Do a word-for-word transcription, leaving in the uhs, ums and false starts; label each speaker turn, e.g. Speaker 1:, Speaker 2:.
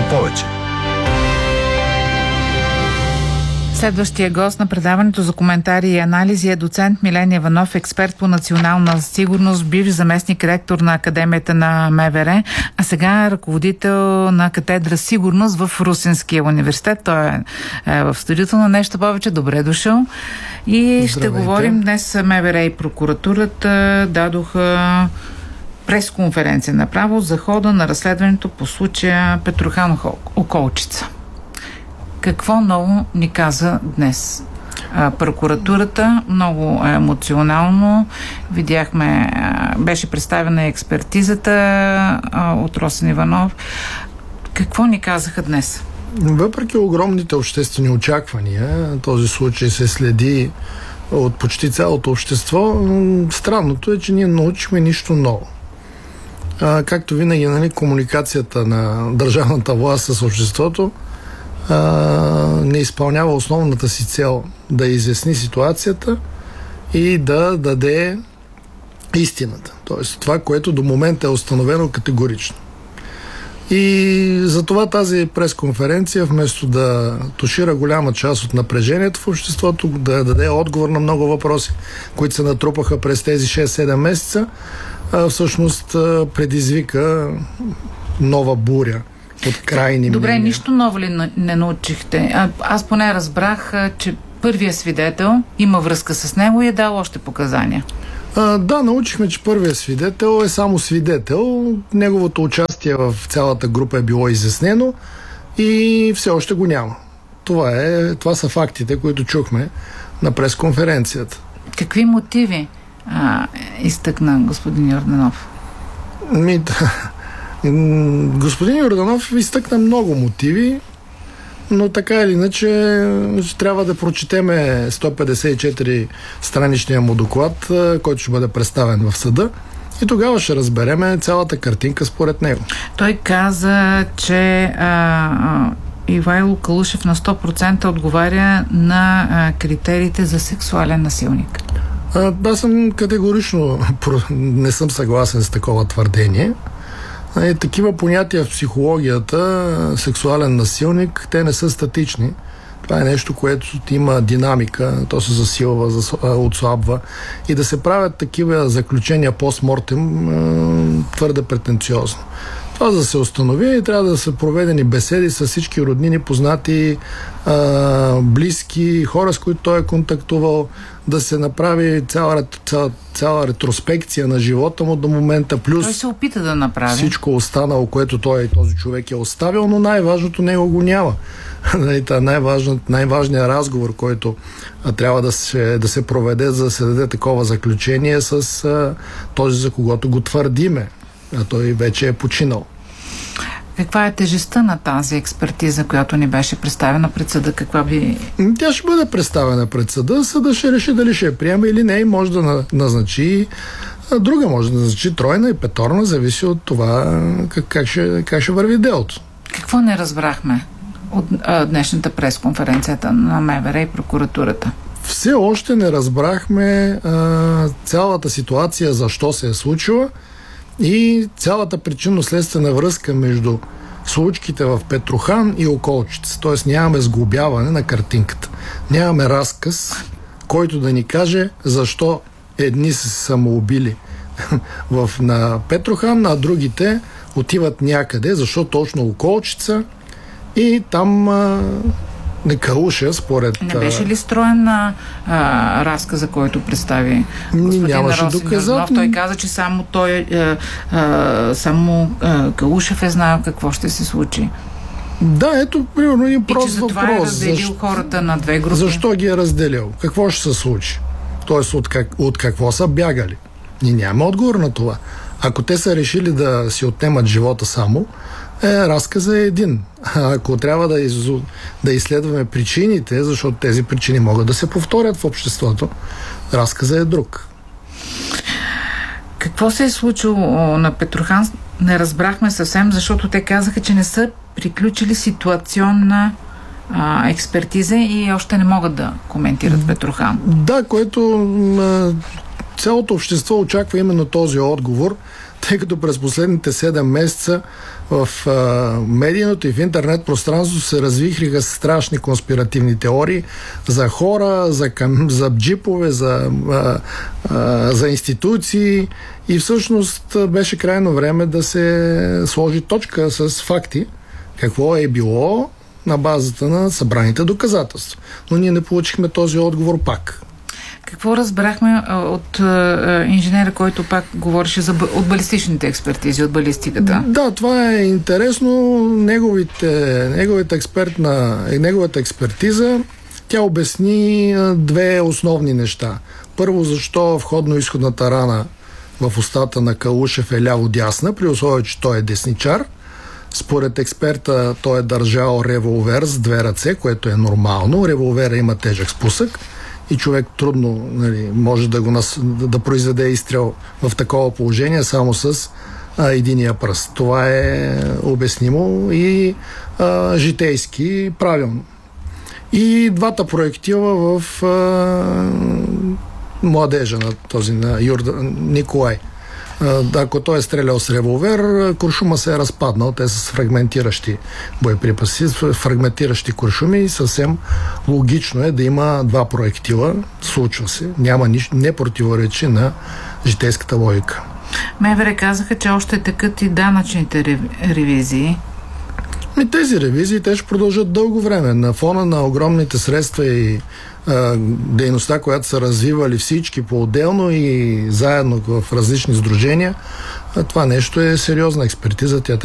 Speaker 1: повече.
Speaker 2: Следващия гост на предаването за коментари и анализи е доцент Милен Иванов, експерт по национална сигурност, бивш заместник ректор на Академията на МВР, а сега е ръководител на катедра сигурност в Русенския университет. Той е, е в студиото на Нещо повече. Добре дошъл. И Здравейте. Ще говорим днес МВР и прокуратурата дадоха пресконференция направо за хода на разследването по случая Петрохан Околчица. Какво ново ни каза днес а, прокуратурата? Много емоционално. Видяхме, а, беше представена експертизата а, от Росен Иванов. Какво ни казаха днес?
Speaker 3: Въпреки огромните обществени очаквания, този случай се следи от почти цялото общество. Странното е, че ние научихме нищо ново. А, както винаги, нали, комуникацията на държавната власт с обществото а, не изпълнява основната си цел да изясни ситуацията и да даде истината. Тоест това, което до момента е установено категорично. И затова тази пресконференция, вместо да тушира голяма част от напрежението в обществото, да даде отговор на много въпроси, които се натрупаха през тези шест-седем месеца, всъщност предизвика нова буря от крайни
Speaker 2: Добре,
Speaker 3: мнения.
Speaker 2: нищо ново ли не научихте? А, аз поне разбрах, че първият свидетел има връзка с него и е дал още показания.
Speaker 3: А, да, научихме, че първият свидетел е само свидетел. Неговото участие в цялата група е било изяснено и все още го няма. Това, е, това са фактите, които чухме на пресконференцията.
Speaker 2: Какви мотиви а, изтъкна господин Йорданов?
Speaker 3: Ми, господин Йорданов изтъкна много мотиви, но така или иначе трябва да прочетеме сто петдесет и четири страничния му доклад, който ще бъде представен в съда, и тогава ще разбереме цялата картинка според него. Той
Speaker 2: каза, че а, а, Ивайло Калушев на сто процента отговаря на а, критериите за сексуален насилник.
Speaker 3: А, аз съм категорично не съм съгласен с такова твърдение. И такива понятия в психологията, сексуален насилник, те не са статични. Това е нещо, което има динамика, то се засилва, отслабва. И да се правят такива заключения постмортем твърде претенциозно. Това за да се установи, трябва да са проведени беседи с всички роднини, познати, близки, хора, с които той е контактувал, да се направи цяла, цяла, цяла ретроспекция на живота му до момента, плюс
Speaker 2: той се опита да направи
Speaker 3: всичко останало, което той и този човек е оставил, но най-важното него го няма. най-важният, най-важният разговор, който а, трябва да се, да се проведе, за да се даде такова заключение с а, този, за когото го твърдиме, а той вече е починал.
Speaker 2: Каква е тежестта на тази експертиза, която ни беше представена пред съда? Каква би...
Speaker 3: Тя ще бъде представена пред съда. Съда ще реши дали ще я приема или не, и може да назначи друга, може да назначи тройна и петорна, зависи от това как, как, ще, как ще върви делото.
Speaker 2: Какво не разбрахме от а, днешната пресконференцията на МВР и прокуратурата?
Speaker 3: Все още не разбрахме а, цялата ситуация, защо се е случила, и цялата причинно-следствена връзка между случките в Петрохан и Околчица. Тоест нямаме сглобяване на картинката. Нямаме разказ, който да ни каже защо едни са се самоубили в, на Петрохан, а другите отиват някъде, защо точно Околчица, и там а, не Калуша, според...
Speaker 2: Не беше ли строен на а, разказа, който представи господин Росен Йорданов? Той каза, че само той а, а, само а, Калушев е знаел какво ще се случи.
Speaker 3: Да, ето, примерно, един прост въпрос.
Speaker 2: И че затова е разделил защо, хората на две групи.
Speaker 3: Защо ги е разделил? Какво ще се случи? Тоест, от, как, от какво са бягали? Ние няма отговор на това. Ако те са решили да си отнемат живота само, е, разказът е един. Ако трябва да, из, да изследваме причините, защото тези причини могат да се повторят в обществото, разказът е друг.
Speaker 2: Какво се е случило на Петрохан? Не разбрахме съвсем, защото те казаха, че не са приключили ситуационна а, експертиза и още не могат да коментират Петрохан.
Speaker 3: Да, което а, цялото общество очаква именно този отговор. тъй като през последните седем месеца в а, медийното и в интернет пространство се развихриха страшни конспиративни теории за хора, за, кам... за джипове, за, а, а, за институции и всъщност беше крайно време да се сложи точка с факти какво е било на базата на събраните доказателства. Но ние не получихме този отговор пак.
Speaker 2: Какво разбрахме от а, инженера, който пак говореше за, от балистичните експертизи, от балистиката?
Speaker 3: Да, това е интересно. Неговите, неговата, експертна, неговата експертиза, тя обясни две основни неща. Първо, защо входно-изходната рана в устата на Калушев е ляво-дясна, при условие, че той е десничар. Според експерта той е държал револвер с две ръце, което е нормално. Револвера има тежък спусък и човек трудно, нали, може да, го нас... да произведе изстрел в такова положение само с а, единия пръст. Това е обяснимо и а, житейски правилно. И двата проектила в а, младежа на този, на Юрда, Николай. Ако той е стрелял с револвер, куршума се е разпаднал. Те са с фрагментиращи боеприпаси, фрагментиращи куршуми и съвсем логично е да има два проектила. Случва се. Няма нищо, не противоречи на житейската логика.
Speaker 2: МВР казаха, че още текат и данъчните ревизии.
Speaker 3: И тези ревизии те ще продължат дълго време. На фона на огромните средства и а, дейността, която са развивали всички по-отделно и заедно в различни сдружения, а това нещо е сериозна експертиза. Тя